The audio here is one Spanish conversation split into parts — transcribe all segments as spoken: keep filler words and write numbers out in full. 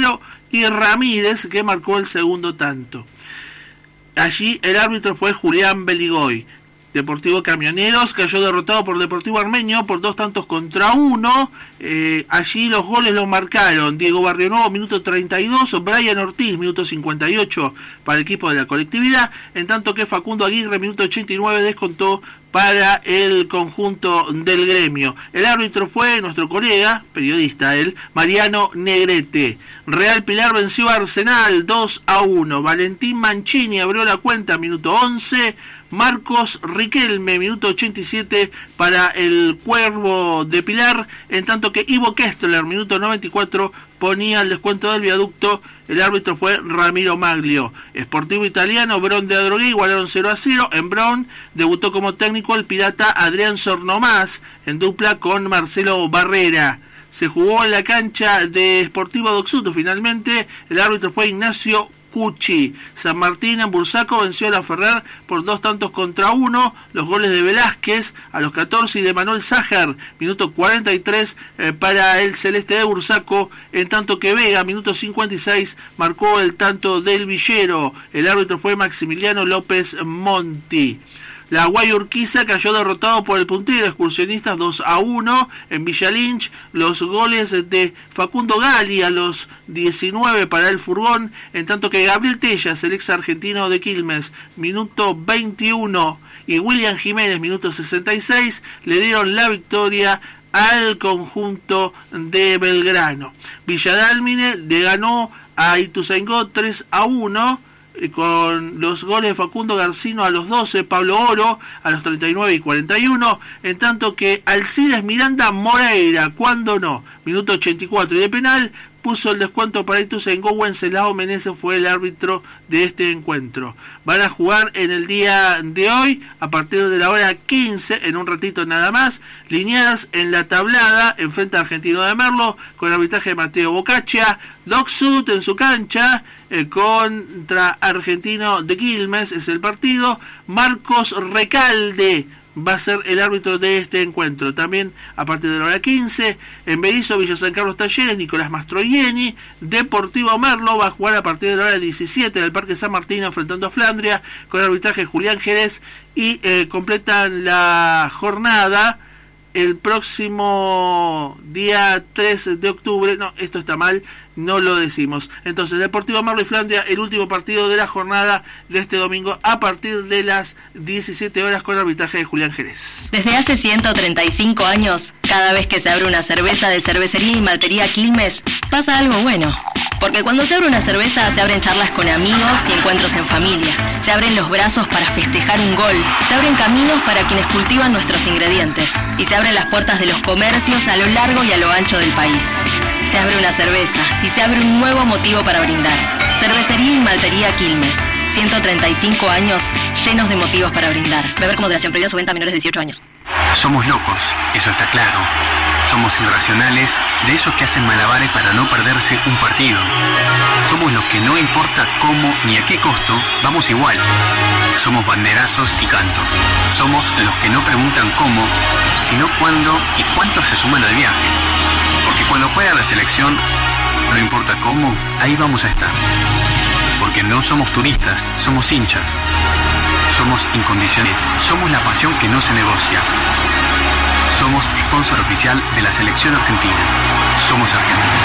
cero, y Ramírez, que marcó el segundo tanto. Allí el árbitro fue Julián Beligoy. Deportivo Camioneros cayó derrotado por Deportivo Armenio por dos tantos contra uno. Eh, allí los goles los marcaron Diego Barrionuevo, minuto treinta y dos, Brian Ortiz, minuto cincuenta y ocho para el equipo de la colectividad, en tanto que Facundo Aguirre, minuto ochenta y nueve, descontó para el conjunto del gremio. El árbitro fue nuestro colega, periodista él, Mariano Negrete. Real Pilar venció a Arsenal dos a uno. Valentín Mancini abrió la cuenta, minuto once. Marcos Riquelme, minuto ochenta y siete para el Cuervo de Pilar, en tanto que Ivo Kessler, minuto noventa y cuatro, ponía el descuento del viaducto. El árbitro fue Ramiro Maglio. Sportivo Italiano, Bron de Adrogué igualaron cero a cero. En Bron debutó como técnico el pirata Adrián Sornomás, en dupla con Marcelo Barrera. Se jugó en la cancha de Sportivo Doxuto. Finalmente el árbitro fue Ignacio Cucci. San Martín en Bursaco venció a la Ferrer por dos tantos contra uno. Los goles de Velázquez a los catorce y de Manuel Sájar, minuto cuarenta y tres, eh, para el celeste de Bursaco, en tanto que Vega, minuto cincuenta y seis, marcó el tanto del Villero. El árbitro fue Maximiliano López Monti. La Guayurquiza cayó derrotado por el puntero Excursionistas dos a uno en Villa Lynch. Los goles de Facundo Gali a los diecinueve para el Furgón, en tanto que Gabriel Tellas, el ex argentino de Quilmes, minuto veintiuno, y William Jiménez, minuto sesenta y seis, le dieron la victoria al conjunto de Belgrano. Villa Dálmine le ganó a Ituzaingó tres a uno, con los goles de Facundo Garcino a los doce, Pablo Oro a los treinta y nueve y cuarenta y uno, en tanto que Alcides Miranda Moreira, cuando no, minuto ochenta y cuatro, y de penal puso el descuento para Ituzaingó. Wenceslao Meneses fue el árbitro de este encuentro. Van a jugar en el día de hoy, a partir de la hora quince, en un ratito nada más, Liniers en la tablada, enfrenta a Argentino de Merlo, con arbitraje de Mateo Bocaccia. Doc Sud en su cancha, eh, contra Argentino de Quilmes, es el partido. Marcos Recalde va a ser el árbitro de este encuentro. También a partir de la hora quince, en Berizo, Villa San Carlos Talleres, Nicolás Mastroianni. Deportivo Merlo va a jugar a partir de la hora diecisiete en el Parque San Martín, enfrentando a Flandria, con arbitraje de Julián Jerez, y eh, completan la jornada el próximo día tres de octubre. No, esto está mal, no lo decimos. Entonces, Deportivo Merlo y Flandria, el último partido de la jornada de este domingo, a partir de las diecisiete horas, con arbitraje de Julián Jerez. Desde hace ciento treinta y cinco años, cada vez que se abre una cerveza de Cervecería y Maltería Quilmes, pasa algo bueno. Porque cuando se abre una cerveza, se abren charlas con amigos y encuentros en familia. Se abren los brazos para festejar un gol. Se abren caminos para quienes cultivan nuestros ingredientes. Y se abren las puertas de los comercios a lo largo y a lo ancho del país. Se abre una cerveza y se abre un nuevo motivo para brindar. Cervecería y Maltería Quilmes. ciento treinta y cinco años llenos de motivos para brindar. Beber con moderación, prohibida su venta a menores de dieciocho años. Somos locos, eso está claro. Somos irracionales, de esos que hacen malabares para no perderse un partido. Somos los que no importa cómo ni a qué costo, vamos igual. Somos banderazos y cantos. Somos los que no preguntan cómo, sino cuándo y cuántos se suman al viaje. Porque cuando juega la selección, no importa cómo, ahí vamos a estar. Porque no somos turistas, somos hinchas. Somos incondicionales. Somos la pasión que no se negocia. Somos sponsor oficial de la selección argentina. Somos Argentina.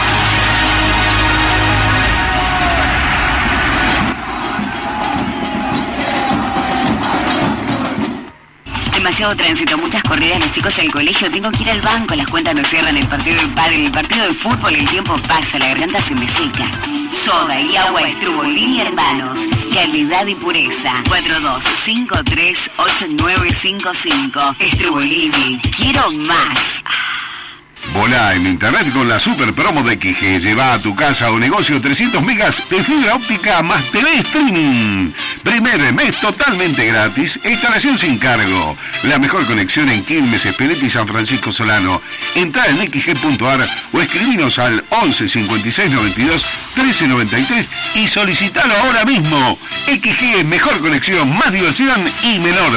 Demasiado tránsito, muchas corridas, los chicos al colegio, tengo que ir al banco, las cuentas no cierran, el partido del padre, el partido de fútbol, el tiempo pasa, la garganta se me seca. Soda y agua Estrubolini Hermanos, calidad y pureza. cuatro dos cinco tres ocho nueve cinco cinco. Estrubolini, quiero más. Volá en internet con la super promo de X G. Lleva a tu casa o negocio trescientos megas de fibra óptica más T V streaming. Primer mes totalmente gratis, instalación sin cargo. La mejor conexión en Quilmes, Espeleta y San Francisco Solano. Entrá en equis ge punto ar o escribinos al once cincuenta y seis noventa y dos trece noventa y tres y solicitalo ahora mismo. X G, mejor conexión, más diversión y menor